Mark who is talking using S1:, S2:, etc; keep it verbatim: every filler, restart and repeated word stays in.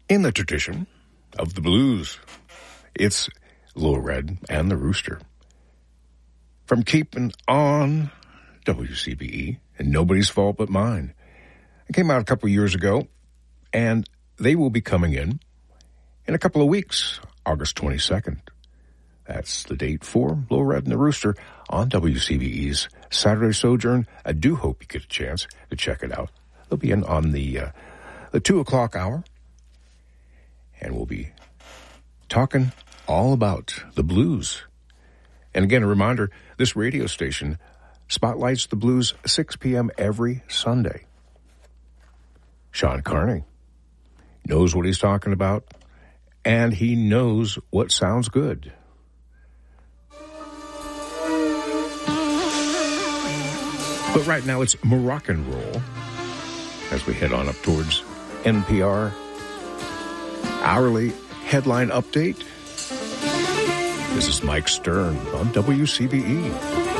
S1: In the tradition of the blues, it's Little Red and the Rooster. From Keeping On, W C B E, and Nobody's Fault But Mine. It came out a couple years ago, and they will be coming in in a couple of weeks, August twenty-second. That's the date for Little Red and the Rooster on W C B E's Saturday Sojourn. I do hope you get a chance to check it out. They'll be in on the, uh, the two o'clock hour, and we'll be talking all about the blues. And again, a reminder, this radio station spotlights the blues six p.m. every Sunday. Sean Carney knows what he's talking about, and he knows what sounds good. But right now it's Moroccan roll as we head on up towards N P R Hourly Headline Update. This is Mike Stern on W C B E.